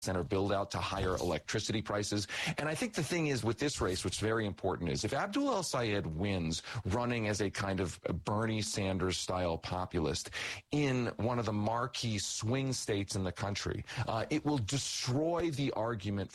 center build out to higher electricity prices. And I think the thing is with this race, what's very important is if Abdul El-Sayed wins running as a kind of Bernie Sanders style populist in one of the marquee swing states in the country, it will destroy the argument